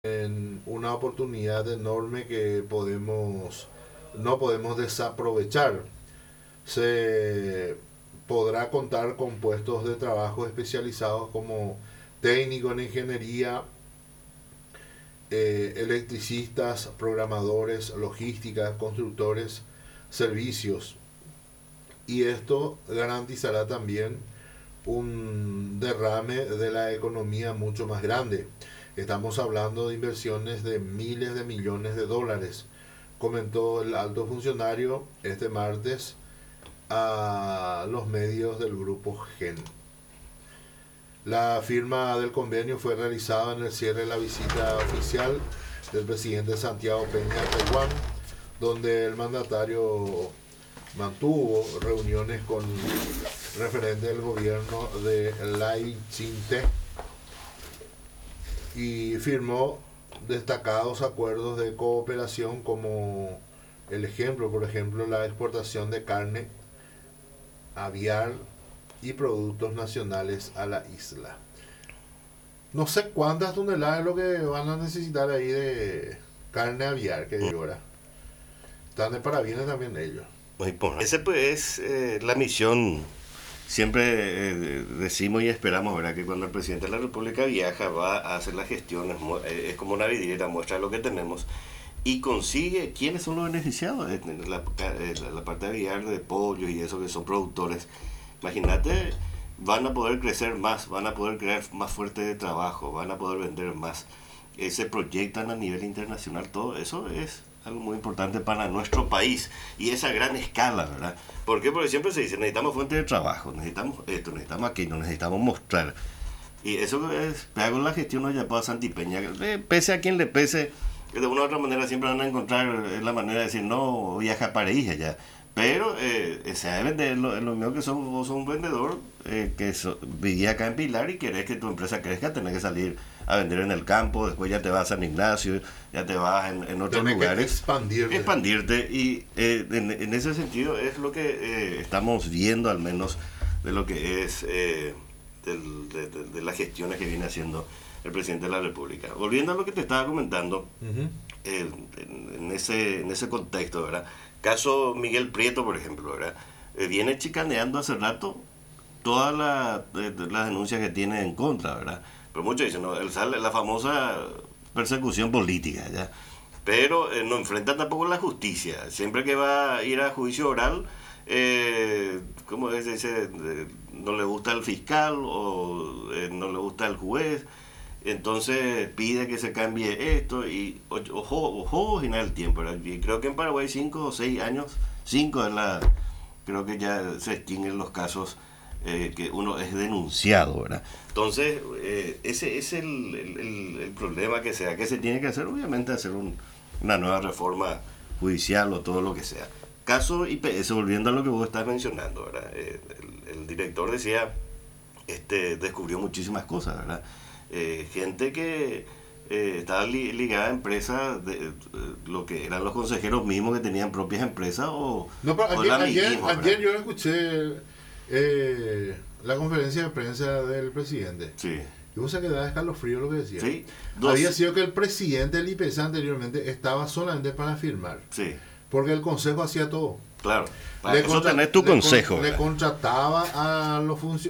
en una oportunidad enorme que no podemos desaprovechar. Se podrá contar con puestos de trabajo especializados como técnico en ingeniería, electricistas, programadores, logística, constructores, servicios. Y esto garantizará también un derrame de la economía mucho más grande. Estamos hablando de inversiones de miles de millones de dólares, comentó el alto funcionario este martes a los medios del grupo GEN. La firma del convenio fue realizada en el cierre de la visita oficial del presidente Santiago Peña a Taiwán, donde el mandatario mantuvo reuniones con referentes del gobierno de Lai Ching-te y firmó destacados acuerdos de cooperación como por ejemplo, la exportación de carne, aviar y productos nacionales a la isla. No sé cuántas toneladas es lo que van a necesitar ahí de carne aviar que llora. Están de parabienes también ellos. Ese pues es la misión. Siempre decimos y esperamos, ¿verdad?, que cuando el presidente de la República viaja va a hacer las gestiones, es como una vidriera, muestra lo que tenemos y consigue quiénes son los beneficiados. La parte de aviar, de pollo y eso, que son productores. Imagínate, van a poder crecer más, van a poder crear más fuerte de trabajo, van a poder vender más. Se proyectan a nivel internacional, todo eso es algo muy importante para nuestro país y esa gran escala, ¿verdad? ¿Por qué? Porque siempre se dice, necesitamos fuente de trabajo, necesitamos esto, necesitamos aquello, necesitamos mostrar. Y eso es, hago la gestión hoy ya para Santipeña, pese a quien le pese, de una u otra manera siempre van a encontrar la manera de decir, no, viaja para ella ya. Pero se debe vender, lo mío que vos sos un vendedor vivís acá en Pilar y querés que tu empresa crezca, tenés que salir a vender en el campo, después ya te vas a San Ignacio, ya te vas en otros Tenés lugares. Expandirte Y en ese sentido es lo que estamos viendo, al menos de lo que es de las gestiones que viene haciendo el presidente de la República. Volviendo a lo que te estaba comentando, en ese contexto, ¿verdad? Caso Miguel Prieto, por ejemplo, ¿verdad? Viene chicaneando hace rato todas las denuncias que tiene en contra, ¿verdad? Pero muchos dicen, no, él sale la famosa persecución política, ¿ya? Pero no enfrenta tampoco la justicia. Siempre que va a ir a juicio oral, ¿cómo se dice? No le gusta el fiscal o no le gusta el juez, entonces pide que se cambie esto y ojo en el tiempo, ¿verdad? Y creo que en Paraguay 5 o 6 años, 5 es creo que ya se extinguen los casos que uno es denunciado, ¿verdad? Entonces, ese es el problema que se tiene que hacer, obviamente hacer una nueva reforma judicial o todo lo que sea. Caso IPS, volviendo a lo que vos estás mencionando, ¿verdad? El director decía, descubrió muchísimas cosas, ¿verdad? Gente que estaba ligada a empresas, lo que eran los consejeros mismos que tenían propias empresas no, pero ayer yo escuché la conferencia de prensa del presidente. Sí. Y vos se quedaba escalofrío lo que decía. Sí. Había sido que el presidente del IPS anteriormente estaba solamente para firmar. Sí. Porque el consejo hacía todo. Claro. Eso tenés tu consejo. Le contrataba a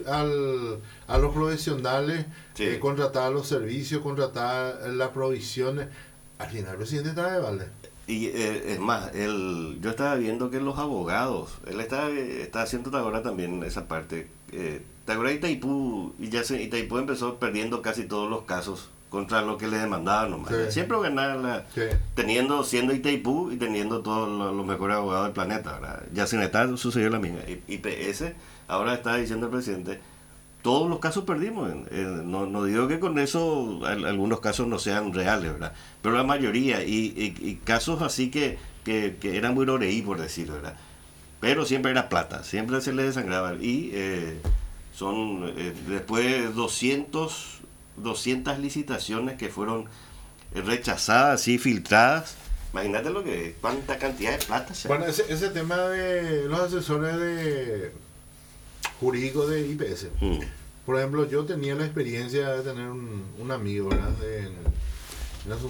los profesionales, sí. Contrataba los servicios, contrataba las provisiones. Al final el presidente estaba de balde. Y es más, yo estaba viendo que los abogados, él está haciendo ahora también esa parte. ¿Te acuerdas de Itaipú? Itaipú empezó perdiendo casi todos los casos contra lo que le demandaban nomás. Sí. Siempre ganaba siendo Itaipú y teniendo todos los mejores abogados del planeta, ¿verdad? Yacinetá sucedió la misma. IPS, ahora está diciendo el presidente, todos los casos perdimos. No digo que con eso algunos casos no sean reales, ¿verdad? Pero la mayoría, y casos así que eran muy oreí, por decirlo, ¿verdad? Pero siempre era plata, siempre se les desangraba. Y son después de 200 licitaciones que fueron rechazadas y filtradas. Imagínate cuánta cantidad de plata se. Bueno, ese tema de los asesores jurídicos de IPS. Por ejemplo, yo tenía la experiencia de tener un amigo, ¿verdad? en